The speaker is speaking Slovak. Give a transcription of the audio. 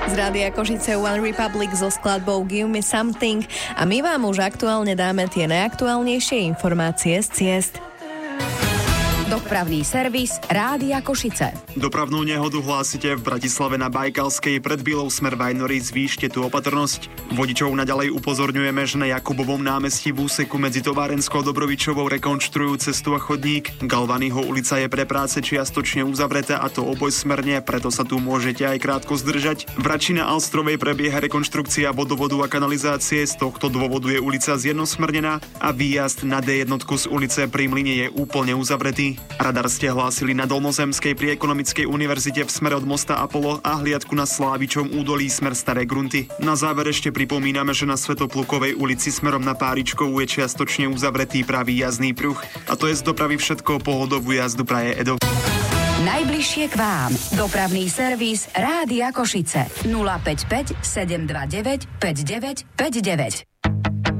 Z Rádia Košice One Republic so skladbou Give Me Something a my vám už aktuálne dáme tie najaktuálnejšie informácie z ciest. Dopravný servis Rádia Košice. Dopravnú nehodu hlásite v Bratislave na Bajkalskej pred Bílou smer Vajnory, zvýšte tu opatrnosť. Vodičov naďalej upozorňujeme, že na Jakubovom námestí v úseku medzi Továrenskou a Dobrovičovou rekonštruujú cestu a chodník. Galvanyho ulica je pre práce čiastočne uzavretá a to obojsmerne, preto sa tu môžete aj krátko zdržať. V Račine Alstrovej prebieha rekonštrukcia vodovodu a kanalizácie, z tohto dôvodu je ulica zjednosmernená a výjazd na D1 z ulice Pri Mlyne je úplne uzavretý. Radar ste hlásili na Dolnozemskej pri Ekonomickej univerzite v smere od mosta Apollo a hliadku na Slávičom údolí smer Staré Grunty. Na záver ešte pripomíname, že na Svätoplukovej ulici smerom na Páričkovú je čiastočne uzavretý pravý jazdný pruh. A to je z dopravy všetko, pohodovú jazdu praje Edo. Najbližšie k vám. Dopravný servis Rádia Košice 055 729 5959.